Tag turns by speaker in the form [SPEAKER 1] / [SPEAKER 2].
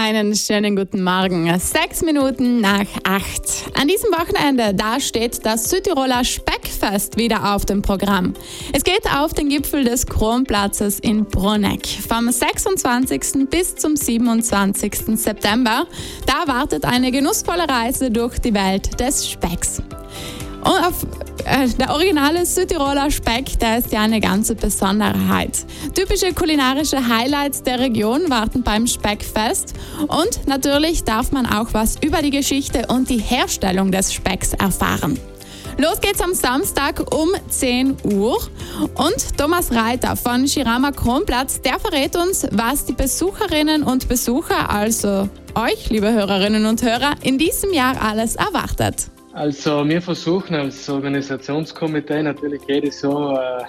[SPEAKER 1] Einen schönen guten Morgen. 6 Minuten nach 8. An diesem Wochenende, da steht das Südtiroler Speckfest wieder auf dem Programm. Es geht auf den Gipfel des Kronplatzes in Bruneck. Vom 26. bis zum 27. September. Da wartet eine genussvolle Reise durch die Welt des Specks. Und der originale Südtiroler Speck, der ist ja eine ganze Besonderheit. Typische kulinarische Highlights der Region warten beim Speckfest und natürlich darf man auch was über die Geschichte und die Herstellung des Specks erfahren. Los geht's am Samstag um 10 Uhr und Thomas Reiter von Schirama Kronplatz, der verrät uns, was die Besucherinnen und Besucher, also euch, liebe Hörerinnen und Hörer, in diesem Jahr alles erwartet.
[SPEAKER 2] Also wir versuchen als Organisationskomitee natürlich jedes Jahr